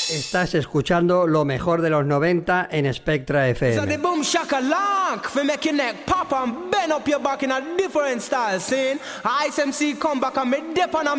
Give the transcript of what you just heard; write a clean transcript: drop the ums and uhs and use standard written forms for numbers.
Estás escuchando lo mejor de los 90 en Spectra So the FM. boom shaka lock for make your neck pop and bend up your back in a different style. Scene. Ice MC come back and me dip on a